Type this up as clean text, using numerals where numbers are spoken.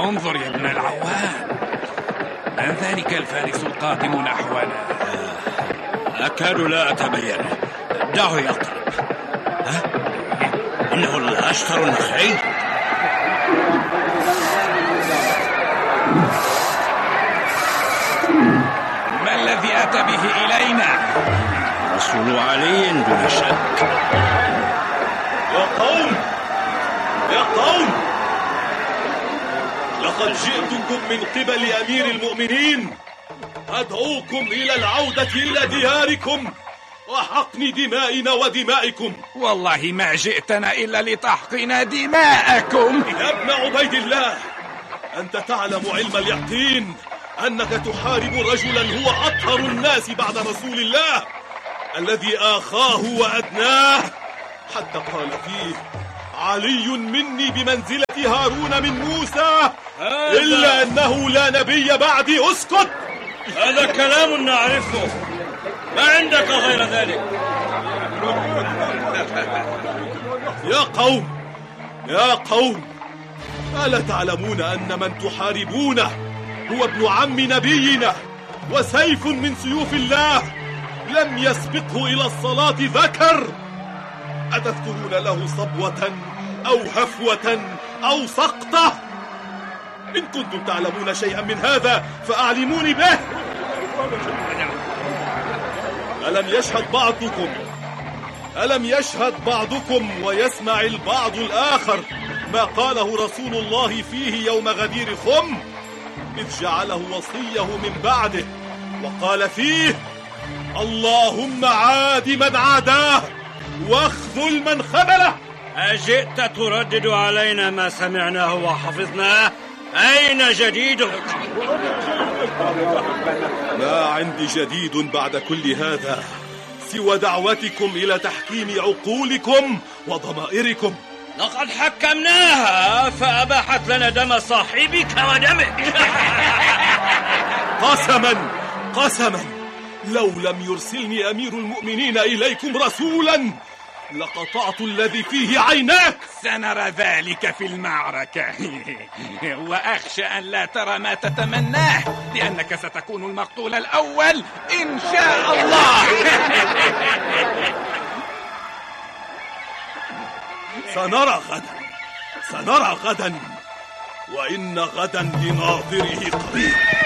انظر يا ابن العوام، من ذلك الفارس القادم نحونا؟ أكاد لا أتبين. دعه يقترب. إنه الأشتر النخعي. ما الذي أتى به إلينا؟ رسول علي دون شك. يا قوم، لقد جئتكم من قبل أمير المؤمنين أدعوكم إلى العودة إلى دياركم وحقن دمائنا ودمائكم. والله ما جئتنا إلا لتحقن دماءكم. يا ابن عبيد الله، أنت تعلم علم اليقين أنك تحارب رجلا هو أطهر الناس بعد رسول الله، الذي آخاه وأدناه، حتى قال فيه: علي مني بمنزلة هارون من موسى، إلا أنه لا نبي بعدي. اسكت، هذا كلام نعرفه، ما عندك غير ذلك؟ يا قوم، ألا تعلمون أن من تحاربونه هو ابن عم نبينا وسيف من سيوف الله لم يسبقه إلى الصلاة ذكر؟ أتذكرون له صبوة أو هفوة أو سقطة؟ إن كنتم تعلمون شيئا من هذا فأعلموني به. ألم يشهد بعضكم ويسمع البعض الآخر ما قاله رسول الله فيه يوم غدير خم، إذ جعله وصيه من بعده وقال فيه: اللهم عاد من عاداه واخذل من خذله. أجئت تردد علينا ما سمعناه وحفظناه؟ أين جديدك؟ ما عندي جديد بعد كل هذا سوى دعوتكم إلى تحكيم عقولكم وضمائركم. لقد حكمناها فأباحت لنا دم صاحبك ودمك. قسما لو لم يرسلني أمير المؤمنين إليكم رسولا لقطعت الذي فيه عيناك. سنرى ذلك في المعركة. وأخشى أن لا ترى ما تتمناه، لأنك ستكون المقتول الأول إن شاء الله. سنرى غدا، وإن غدا لناظره قريب.